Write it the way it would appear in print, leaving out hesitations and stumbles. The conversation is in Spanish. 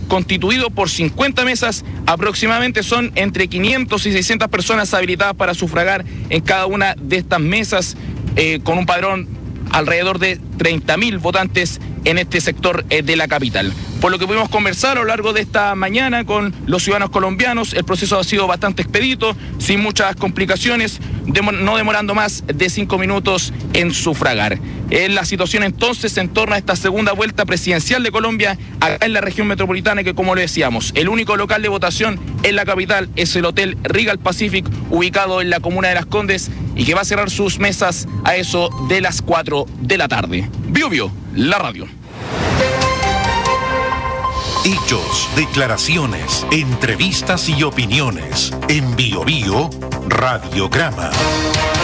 constituido por 50 mesas. Aproximadamente son entre 500 y 600 personas habilitadas para sufragar en cada una de estas mesas, con un padrón alrededor de 30.000 votantes en este sector de la capital. Por lo que pudimos conversar a lo largo de esta mañana con los ciudadanos colombianos, el proceso ha sido bastante expedito, sin muchas complicaciones, no demorando más de 5 minutos en sufragar. Es la situación entonces en torno a esta segunda vuelta presidencial de Colombia acá en la región metropolitana, que, como le decíamos, el único local de votación en la capital es el Hotel Regal Pacific, ubicado en la comuna de Las Condes, y que va a cerrar sus mesas a eso de las 4 de la tarde. Biobío, la radio. Hechos, declaraciones, entrevistas y opiniones. En Biobío Radiograma.